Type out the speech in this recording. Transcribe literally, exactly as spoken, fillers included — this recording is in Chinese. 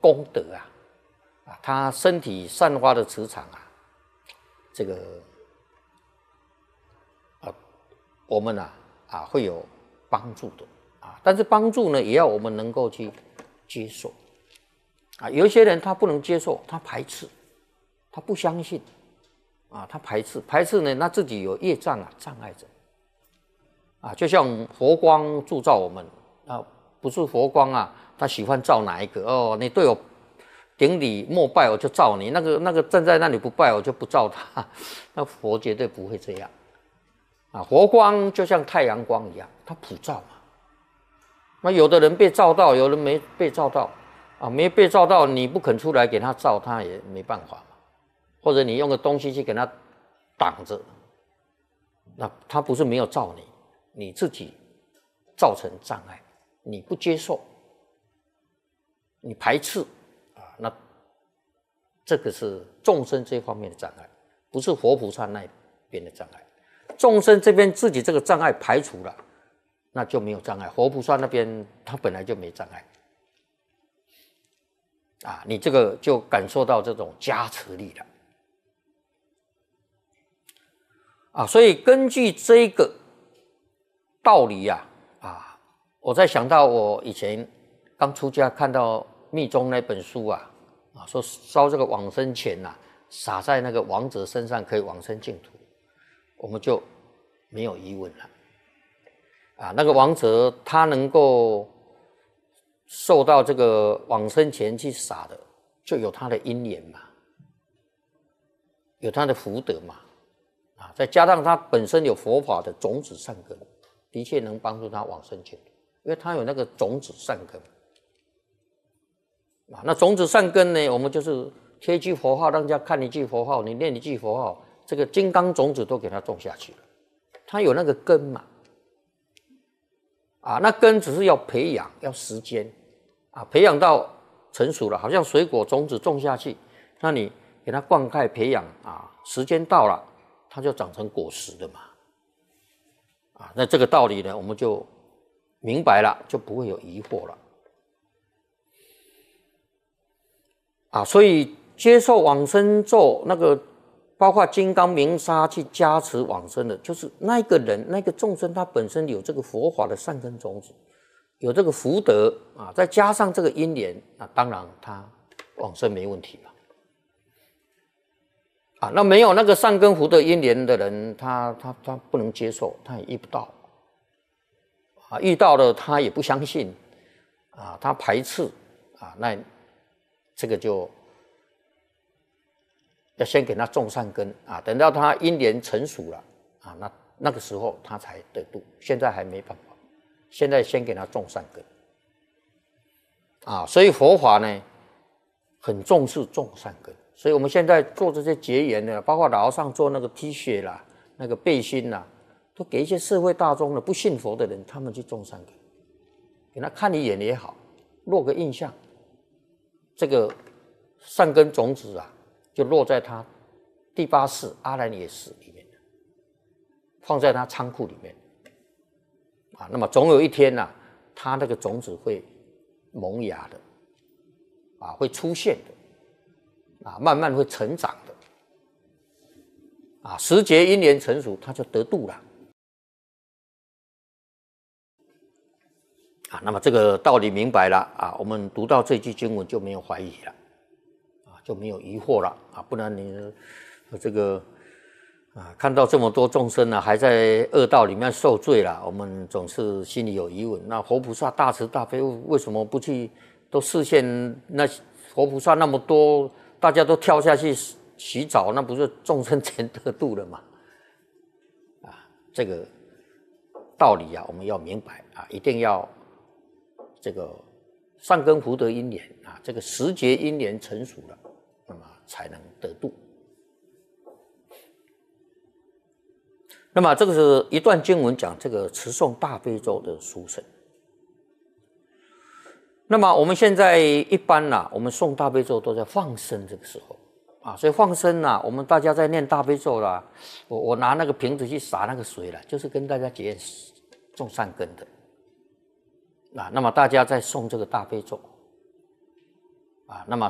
功德啊，啊，他身体散发的磁场啊，这个啊，我们啊啊会有帮助的啊，但是帮助呢，也要我们能够去接受啊。有一些人他不能接受，他排斥，他不相信啊，他排斥，排斥呢，那自己有业障啊，障碍着啊。就像佛光铸造我们啊，不是佛光啊，他喜欢照哪一个哦？你对我顶礼膜拜，我就照你；那个那个站在那里不拜，我就不照他。那佛绝对不会这样啊！佛光就像太阳光一样，它普照嘛。那有的人被照到，有人没被照到啊，没被照到，你不肯出来给他照，他也没办法嘛。或者你用个东西去给他挡着，那他不是没有照你，你自己造成障碍，你不接受，你排斥啊，那这个是众生这方面的障碍，不是活菩萨那边的障碍。众生这边自己这个障碍排除了，那就没有障碍。活菩萨那边他本来就没障碍啊，你这个就感受到这种加持力了啊。所以根据这个道理呀、啊，啊，我在想到我以前刚出家看到密宗那本书啊，啊说烧这个往生钱呐、啊，撒在那个亡者身上可以往生净土，我们就没有疑问了。啊，那个亡者他能够受到这个往生钱去撒的，就有他的因缘嘛，有他的福德嘛，啊，再加上他本身有佛法的种子善根，的确能帮助他往生净土，因为他有那个种子善根。啊，那种子善根呢，我们就是贴一句佛号，让人家看一句佛号，你念一句佛号，这个金刚种子都给他种下去了，他有那个根嘛。啊，那根只是要培养，要时间啊，培养到成熟了，好像水果种子种下去，那你给它灌溉培养啊，时间到了，它就长成果实的嘛。啊，那这个道理呢，我们就明白了，就不会有疑惑了。啊，所以接受往生咒那个。包括金刚明砂去加持往生的，就是那个人那个众生，他本身有这个佛法的善根种子，有这个福德啊，再加上这个因缘，那当然他往生没问题嘛。啊，那没有那个善根福德因缘的人，他他他不能接受，他也遇不到啊，遇到了他也不相信啊，他排斥啊，那这个就。要先给他种善根啊，等到他因缘成熟了啊，那那个时候他才得度。现在还没办法，现在先给他种善根啊。所以佛法呢，很重视种善根。所以我们现在做这些结缘的，包括老和尚做那个 T 恤啦、那个背心啦，都给一些社会大众的不信佛的人，他们去种善根，给他看一眼也好，落个印象，这个善根种子啊。就落在他第八世阿兰耶识里面，放在他仓库里面啊。那么总有一天呢、啊，他那个种子会萌芽的，啊，会出现的，啊，慢慢会成长的，啊，时节因缘成熟，他就得度了，啊。那么这个道理明白了啊，我们读到这句经文就没有怀疑了。就没有疑惑了啊，不然你这个啊看到这么多众生啊还在恶道里面受罪了，我们总是心里有疑问。那活菩萨大慈大悲，为什么不去都示现？那活菩萨那么多，大家都跳下去洗澡，那不是众生全得度了吗？啊，这个道理啊，我们要明白啊，一定要这个善根福德因缘啊，这个时节因缘成熟了。那么才能得度。那么这个是一段经文讲这个持诵大悲咒的殊胜。那么我们现在一般啦、啊，我们诵大悲咒都在放生这个时候啊，所以放生啊，我们大家在念大悲咒啦，我我拿那个瓶子去洒那个水了，就是跟大家结种善根的啊。那么大家在诵这个大悲咒。 啊，那么。